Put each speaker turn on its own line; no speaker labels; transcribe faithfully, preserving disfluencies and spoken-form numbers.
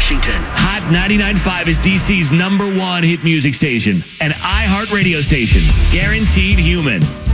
Washington.
Hot ninety-nine point five is D C's number one hit music station. An iHeart radio station. Guaranteed human.